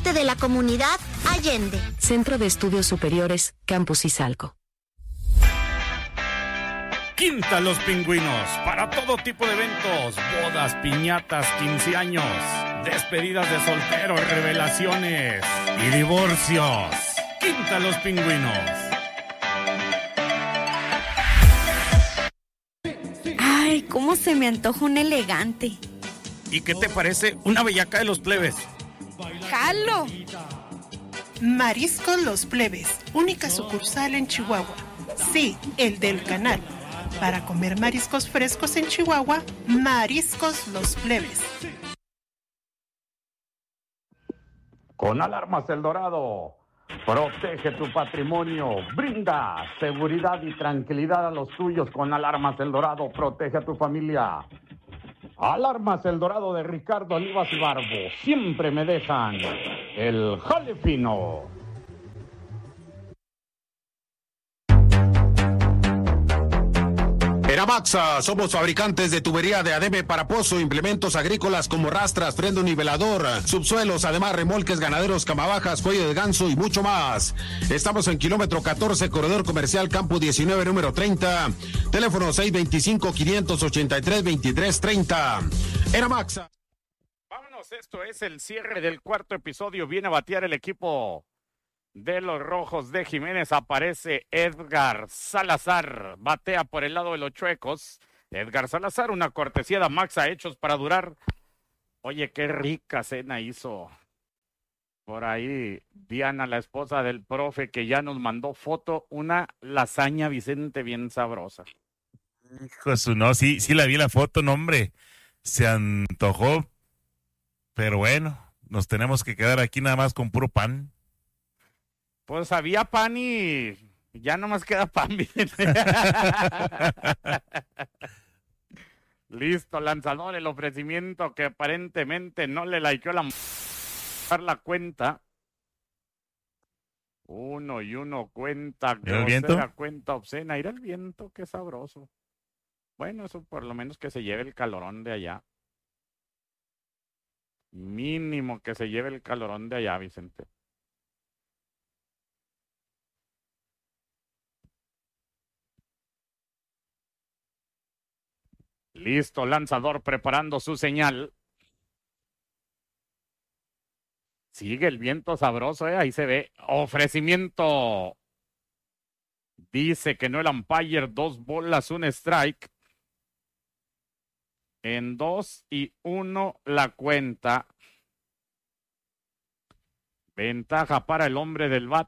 parte de la comunidad Allende. Centro de Estudios Superiores, Campus Izalco. Quinta Los Pingüinos, para todo tipo de eventos, bodas, piñatas, 15 años, despedidas de solteros, revelaciones y divorcios. Quinta Los Pingüinos. Ay, cómo se me antoja un elegante. ¿Y qué te parece una bellaca de los plebes? ¡Jalo! Mariscos Los Plebes, única sucursal en Chihuahua. Sí, el del canal. Para comer mariscos frescos en Chihuahua, Mariscos Los Plebes. Con Alarmas El Dorado, protege tu patrimonio, brinda seguridad y tranquilidad a los tuyos. Con Alarmas El Dorado, protege a tu familia. Alarmas El Dorado de Ricardo Olivas y Barbo, siempre me dejan el jale fino. Eramaxa, somos fabricantes de tubería de ADM para pozo, implementos agrícolas como rastras, freno nivelador, subsuelos, además remolques ganaderos, camabajas, cuello de ganso y mucho más. Estamos en kilómetro 14, corredor comercial Campo 19, número 30, teléfono 625-583-2330. Eramaxa. Vámonos, esto es el cierre del cuarto episodio. Viene a batear el equipo de los Rojos de Jiménez. Aparece Edgar Salazar, batea por el lado de los Chuecos. Edgar Salazar, una cortesía de Maxa, hechos para durar. Oye, qué rica cena hizo por ahí Diana, la esposa del profe, que ya nos mandó foto, una lasaña, Vicente, bien sabrosa. Hijo su, no, sí la vi la foto, no, hombre, se antojó, pero bueno, nos tenemos que quedar aquí nada más con puro pan. Pues había pan y ya nomás queda pan. Listo, lanzador, el ofrecimiento que aparentemente no le likeó la cuenta. 1-1 cuenta grosera, cuenta obscena. Ir el viento, qué sabroso. Bueno, eso por lo menos que se lleve el calorón de allá. Mínimo que se lleve el calorón de allá, Vicente. Listo, lanzador preparando su señal. Sigue el viento sabroso, ahí se ve. Ofrecimiento. Dice que no el umpire, 2 bolas, 1 strike. En 2-1 la cuenta. Ventaja para el hombre del bat.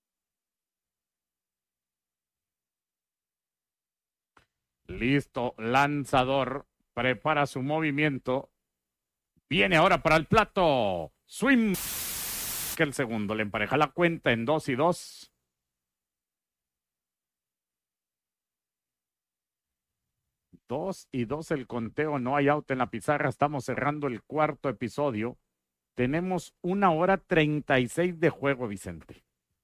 Listo, lanzador, prepara su movimiento. Viene ahora para el plato. Swing. Que el segundo le empareja la cuenta en 2-2. Dos y dos el conteo, no hay out en la pizarra. Estamos cerrando el cuarto episodio. Tenemos 1:36 de juego, Vicente.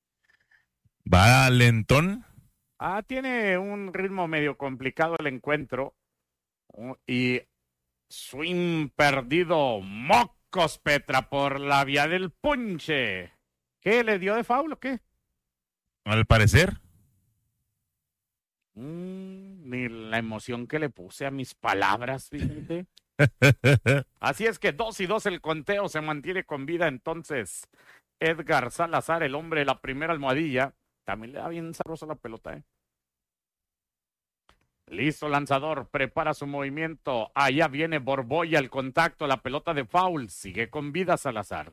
¿Valentón? Tiene un ritmo medio complicado el encuentro. Y swing perdido. Mocos, Petra, por la vía del ponche. ¿Qué le dio de foul o qué? Al parecer. Ni la emoción que le puse a mis palabras, Vicente. Así es que 2-2 el conteo, se mantiene con vida entonces Edgar Salazar, el hombre de la primera almohadilla. También le da bien sabroso la pelota, Listo, lanzador, prepara su movimiento. Allá viene Borbolla, el contacto, la pelota de foul. Sigue con vida Salazar.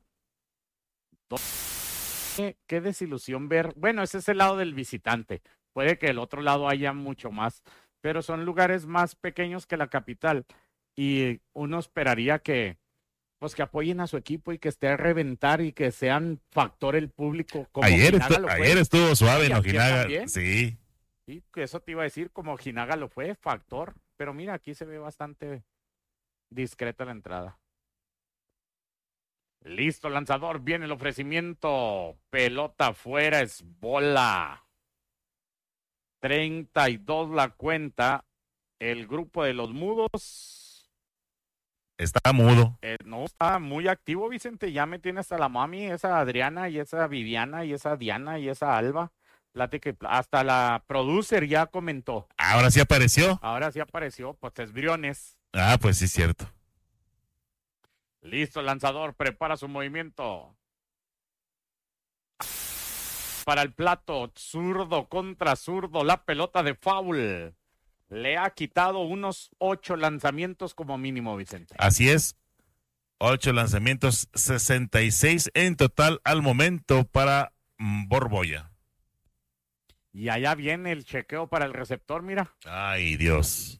Qué desilusión ver. Bueno, ese es el lado del visitante. Puede que el otro lado haya mucho más, pero son lugares más pequeños que la capital. Y uno esperaría que apoyen a su equipo y que esté a reventar y que sean factor el público. Como ayer estuvo suave en Ojinaga. Sí. Sí, eso te iba a decir, como Ojinaga lo fue, factor. Pero mira, aquí se ve bastante discreta la entrada. Listo, lanzador, viene el ofrecimiento. Pelota afuera, es bola. 32 la cuenta. El grupo de los mudos Está mudo. No, está muy activo, Vicente. Ya me tiene hasta la mami, esa Adriana y esa Viviana y esa Diana y esa Alba. Hasta la producer ya comentó. Ahora sí apareció. Ahora sí apareció, pues es Briones. Ah, pues sí, cierto. Listo, el lanzador, prepara su movimiento. Para el plato, zurdo contra zurdo, la pelota de foul. Le ha quitado unos 8 lanzamientos como mínimo, Vicente. Así es. 8 lanzamientos, 66 en total al momento para Borbolla. Y allá viene el chequeo para el receptor, mira. Ay, Dios.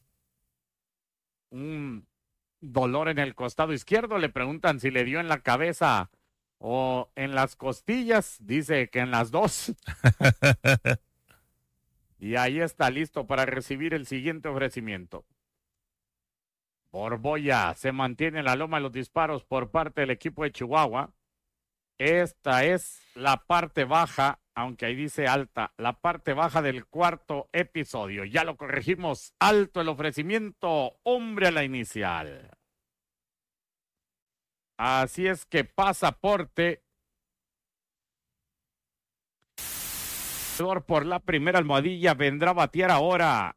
Un dolor en el costado izquierdo. Le preguntan si le dio en la cabeza o en las costillas. Dice que en las dos. Y ahí está listo para recibir el siguiente ofrecimiento. Borbolla se mantiene en la loma de los disparos por parte del equipo de Chihuahua. Esta es la parte baja, aunque ahí dice alta, la parte baja del cuarto episodio. Ya lo corregimos, alto el ofrecimiento, hombre a la inicial. Así es que pasaporte por la primera almohadilla vendrá a batear ahora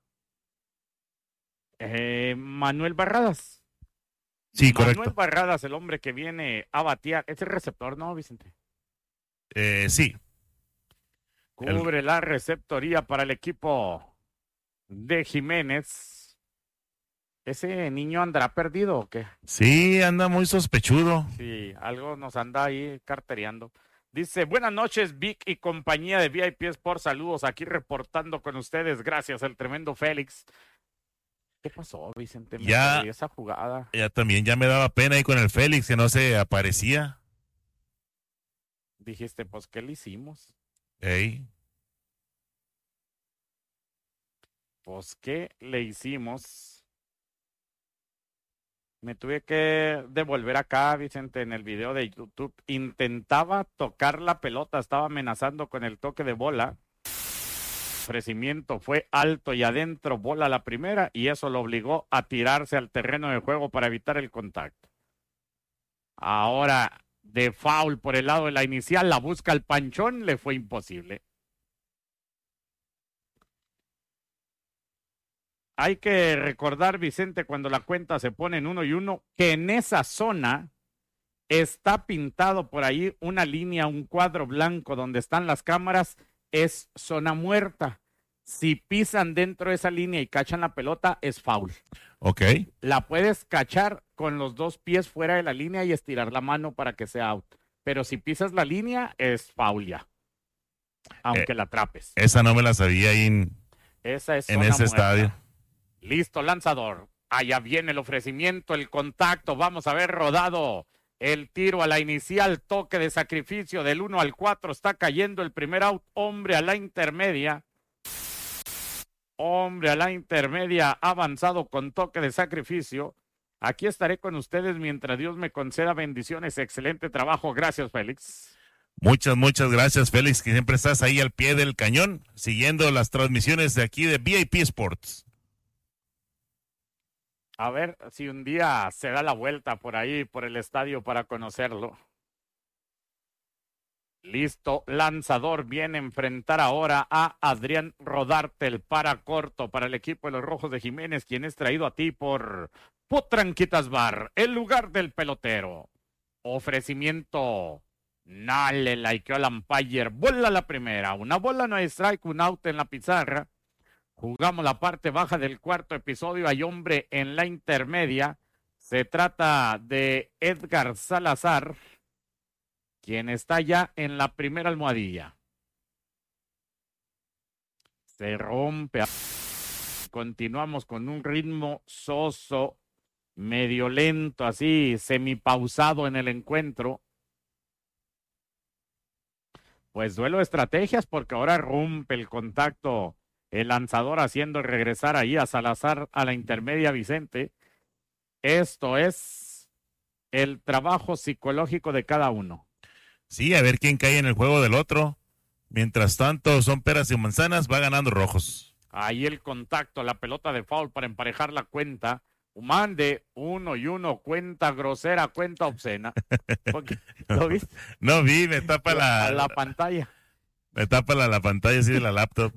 Manuel Barradas. Sí, correcto. Manuel Barradas, el hombre que viene a batear. ¿Es el receptor, no, Vicente? Sí. Cubre la receptoría para el equipo de Jiménez. ¿Ese niño andará perdido o qué? Sí, anda muy sospechudo. Sí, algo nos anda ahí cartereando. Dice, buenas noches, Vic y compañía de VIP Sports. Saludos aquí reportando con ustedes. Gracias, el tremendo Félix. ¿Qué pasó, Vicente? Me perdí esa jugada. Ya también, ya me daba pena ahí con el Félix, que no se aparecía. Dijiste, pues, ¿qué le hicimos? Ey. Pues, ¿qué le hicimos? Me tuve que devolver acá, Vicente, en el video de YouTube. Intentaba tocar la pelota, estaba amenazando con el toque de bola. Ofrecimiento fue alto y adentro, bola la primera, y eso lo obligó a tirarse al terreno de juego para evitar el contacto. Ahora, de foul por el lado de la inicial, la busca el Panchón, le fue imposible. Hay que recordar, Vicente, cuando la cuenta se pone en 1-1, que en esa zona está pintado por ahí una línea, un cuadro blanco donde están las cámaras, es zona muerta. Si pisan dentro de esa línea y cachan la pelota, es foul. Ok. La puedes cachar con los 2 pies fuera de la línea y estirar la mano para que sea out. Pero si pisas la línea, es foul ya. Aunque la atrapes. Esa no me la sabía ahí en esa es ese muerta. estadio. Listo, lanzador. Allá viene el ofrecimiento, el contacto. Vamos a ver rodado el tiro a la inicial, toque de sacrificio del 1 al 4. Está cayendo el primer out. Hombre a la intermedia. Hombre a la intermedia, avanzado con toque de sacrificio. Aquí estaré con ustedes mientras Dios me conceda bendiciones. Excelente trabajo. Gracias, Félix. Muchas gracias, Félix, que siempre estás ahí al pie del cañón, siguiendo las transmisiones de aquí de VIP Sports. A ver si un día se da la vuelta por ahí, por el estadio para conocerlo. Listo, lanzador viene a enfrentar ahora a Adrián Rodarte, el para corto para el equipo de los Rojos de Jiménez, quien es traído a ti por Potranquitas Bar, el lugar del pelotero. Ofrecimiento, le likeó al umpire, bola la primera, una bola, no hay strike, un out en la pizarra. Jugamos la parte baja del cuarto episodio, hay hombre en la intermedia. Se trata de Edgar Salazar, quien está ya en la primera almohadilla. Se rompe. Continuamos con un ritmo soso, medio lento, así, semipausado en el encuentro. Pues duelo de estrategias porque ahora rompe el contacto el lanzador haciendo regresar ahí a Salazar a la intermedia, Vicente. Esto es el trabajo psicológico de cada uno. Sí, a ver quién cae en el juego del otro. Mientras tanto, son peras y manzanas, va ganando Rojos. Ahí el contacto, la pelota de foul para emparejar la cuenta. Mande 1-1, cuenta grosera, cuenta obscena. ¿Lo viste? No vi, me tapa la pantalla. Me tapa la pantalla así de la laptop.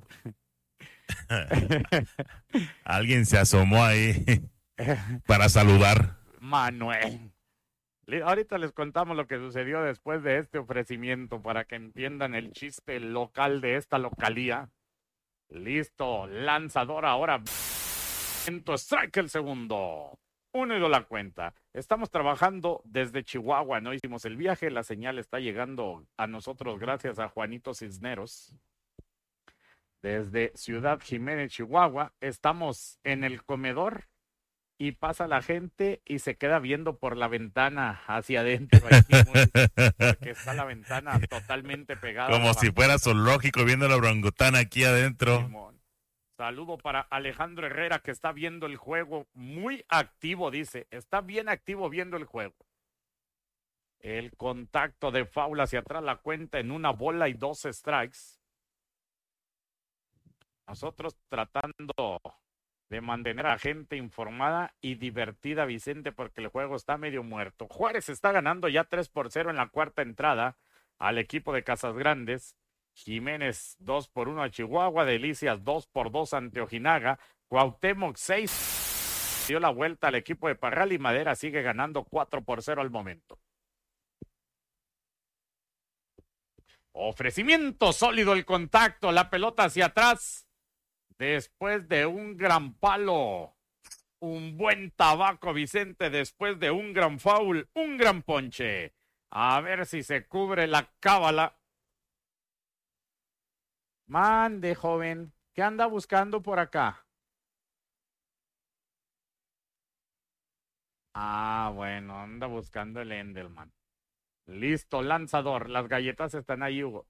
Alguien se asomó ahí para saludar. Manuel. Ahorita les contamos lo que sucedió después de este ofrecimiento para que entiendan el chiste local de esta localía. Listo, lanzador ahora. Strike el segundo. 1-2 la cuenta. Estamos trabajando desde Chihuahua, no hicimos el viaje, la señal está llegando a nosotros gracias a Juanito Cisneros. Desde Ciudad Jiménez, Chihuahua, estamos en el comedor y pasa la gente y se queda viendo por la ventana hacia adentro. Porque está la ventana totalmente pegada. Como si fuera zoológico viendo la orangutana aquí adentro. Simón. Saludo para Alejandro Herrera que está viendo el juego muy activo, dice. Está bien activo viendo el juego. El contacto de foul hacia atrás, la cuenta en 1 bola y 2 strikes. Nosotros tratando de mantener a gente informada y divertida, Vicente, porque el juego está medio muerto. Juárez está ganando ya 3-0 en la cuarta entrada al equipo de Casas Grandes. Jiménez 2-1 a Chihuahua, Delicias 2-2 ante Ojinaga, Cuauhtémoc 6 dio la vuelta al equipo de Parral y Madera sigue ganando 4-0 al momento. Ofrecimiento sólido el contacto, la pelota hacia atrás, después de un gran palo, un buen tabaco Vicente, después de un gran foul, un gran ponche, a ver si se cubre la cábala. Mande, joven, ¿qué anda buscando por acá? Ah, bueno, anda buscando el Endelman. Listo, lanzador, las galletas están ahí, Hugo.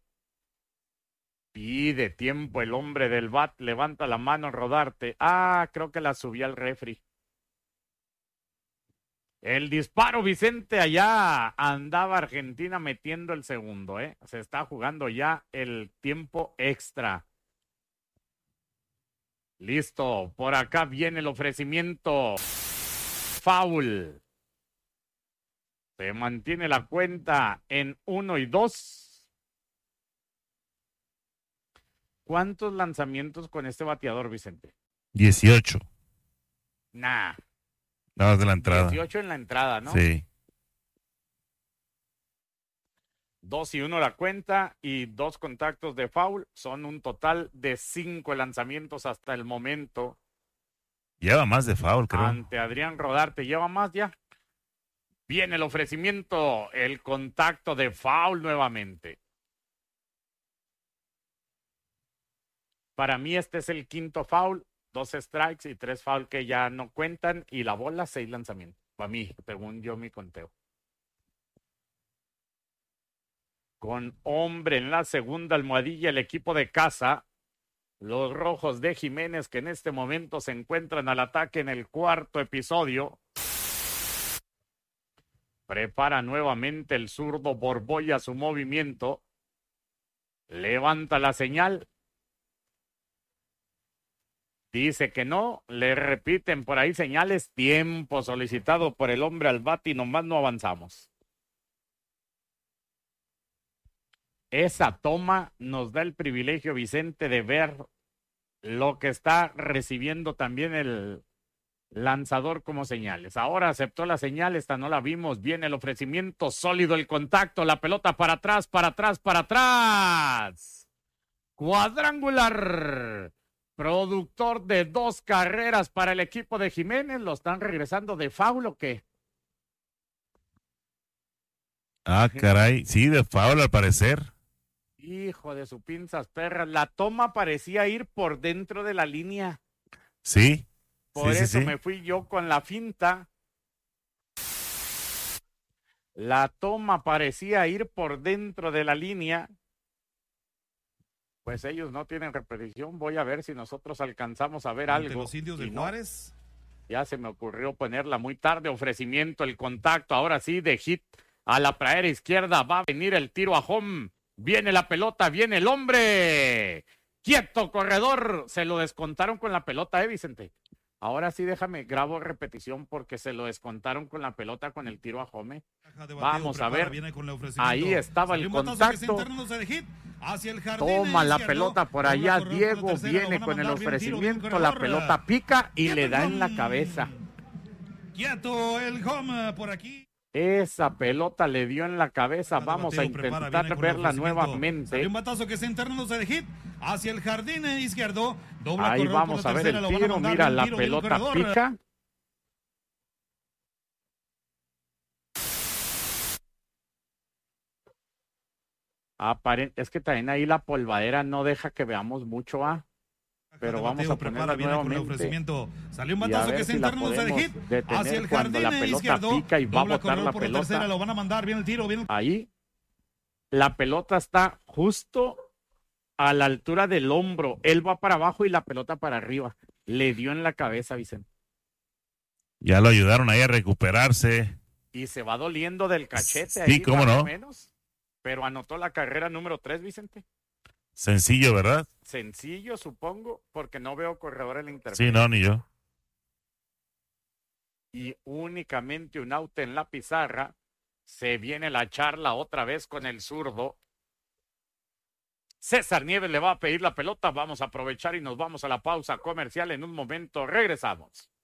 Pide tiempo el hombre del bat, levanta la mano, Rodarte. Ah, creo que la subí al refri. El disparo, Vicente, allá andaba Argentina metiendo el segundo, ¿eh? Se está jugando ya el tiempo extra. Listo, por acá viene el ofrecimiento. Foul. Se mantiene la cuenta en 1-2. ¿Cuántos lanzamientos con este bateador, Vicente? 18. Nah. No, de la entrada. 18 en la entrada, ¿no? Sí. 2-1 la cuenta y 2 contactos de foul. Son un total de 5 lanzamientos hasta el momento. Lleva más de foul, creo. Ante Adrián Rodarte, lleva más ya. Viene el ofrecimiento, el contacto de foul nuevamente. Para mí este es el quinto foul. 2 strikes y 3 foul que ya no cuentan y la bola 6 lanzamientos. Para mí, según yo mi conteo. Con hombre en la segunda almohadilla el equipo de casa, los Rojos de Jiménez que en este momento se encuentran al ataque en el cuarto episodio. Prepara nuevamente el zurdo Borbolla su movimiento. Levanta la señal. Dice que no, le repiten por ahí señales, tiempo solicitado por el hombre al bate y nomás no avanzamos. Esa toma nos da el privilegio, Vicente, de ver lo que está recibiendo también el lanzador como señales. Ahora aceptó la señal, esta no la vimos, viene el ofrecimiento sólido, el contacto, la pelota para atrás, para atrás, para atrás. Cuadrangular. Productor de 2 carreras para el equipo de Jiménez. ¿Lo están regresando de foul o qué? Ah, caray. Sí, de foul al parecer. Hijo de su pinzas perras. La toma parecía ir por dentro de la línea. Sí. Por sí, eso sí. me fui yo con la finta. La toma parecía ir por dentro de la línea. Pues ellos no tienen repetición. Voy a ver si nosotros alcanzamos a ver algo. Los Indios de Juárez. Ya se me ocurrió ponerla muy tarde. Ofrecimiento, el contacto. Ahora sí, de hit a la pradera izquierda. Va a venir el tiro a home. Viene la pelota, viene el hombre. Quieto, corredor. Se lo descontaron con la pelota, Vicente. Ahora sí, déjame, grabo repetición porque se lo descontaron con la pelota con el tiro a home. Vamos a ver. Ahí estaba el contacto. Toma la pelota por allá. Diego viene con el ofrecimiento. La pelota pica y le da en la cabeza. Quieto el home por aquí. Esa pelota le dio en la cabeza. Vamos a intentar verla nuevamente. Un batazo que se internándose de hit hacia el jardín izquierdo. Ahí vamos a ver el tiro. Mira, la pelota pica. Es que también ahí la polvadera no deja que veamos mucho, pero vamos a ponerla nuevamente. Salió un batazo que se internándose de hit hacia el jardín la pelota izquierdo. pica y va a botar la pelota. Tercera, lo van a mandar, bien el tiro, bien. Ahí la pelota está justo a la altura del hombro. Él va para abajo y la pelota para arriba. Le dio en la cabeza, Vicente. Ya lo ayudaron ahí a recuperarse. Y se va doliendo del cachete. Sí, ahí, cómo no. Menos, pero anotó la carrera número 3, Vicente. Sencillo, ¿verdad? Sencillo, supongo, porque no veo corredor en la intermedia. Sí, no, ni yo. Y únicamente un out en la pizarra. Se viene la charla otra vez con el zurdo. César Nieves le va a pedir la pelota. Vamos a aprovechar y nos vamos a la pausa comercial. En un momento regresamos.